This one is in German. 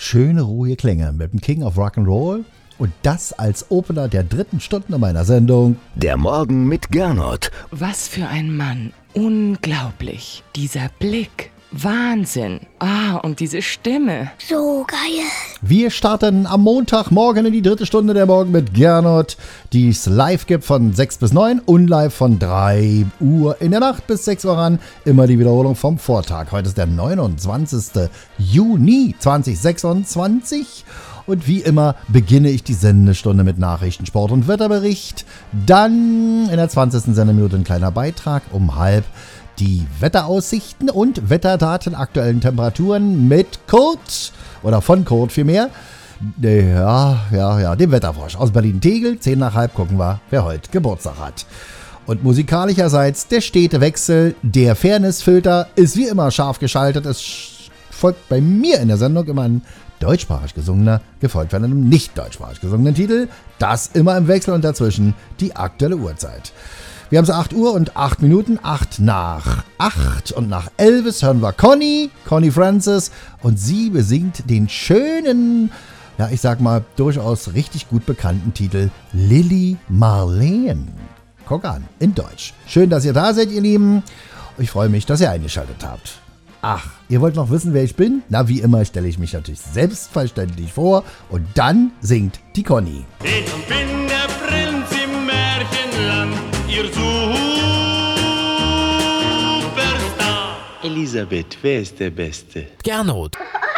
Schöne, ruhige Klänge mit dem King of Rock'n'Roll und das als Opener der 3. Stunde meiner Sendung. Der Morgen mit Gernot. Was für ein Mann. Unglaublich. Dieser Blick. Wahnsinn. Und diese Stimme. So geil. Wir starten am Montagmorgen in die 3. Stunde der Morgen mit Gernot, die es live gibt von 6 bis 9 und live von 3 Uhr in der Nacht bis 6 Uhr ran. Immer die Wiederholung vom Vortag. Heute ist der 29. Juni 2026. Und wie immer beginne ich die Sendestunde mit Nachrichten, Sport und Wetterbericht. Dann in der 20. Sendeminute ein kleiner Beitrag um halb. Die Wetteraussichten und Wetterdaten, aktuellen Temperaturen mit Kurt, oder von Kurt vielmehr. Ja, dem Wetterfrosch aus Berlin-Tegel. 10 nach halb gucken wir, wer heute Geburtstag hat. Und musikalischerseits der stete Wechsel, der Fairnessfilter ist wie immer scharf geschaltet. Es folgt bei mir in der Sendung immer ein deutschsprachig gesungener, gefolgt von einem nicht deutschsprachig gesungenen Titel. Das immer im Wechsel und dazwischen die aktuelle Uhrzeit. Wir haben so 8 Uhr und 8 Minuten, 8 nach 8 und nach Elvis hören wir Connie Francis und sie besingt den schönen, ja ich sag mal durchaus richtig gut bekannten Titel Lily Marleen. Guck an, in Deutsch. Schön, dass ihr da seid, ihr Lieben. Ich freue mich, dass ihr eingeschaltet habt. Ach, ihr wollt noch wissen, wer ich bin? Na, wie immer stelle ich mich natürlich selbstverständlich vor und dann singt die Conny. Ich bin der Prinz im Märchenland, ihr Superstar. Elisabeth, wer ist der Beste? Gernot.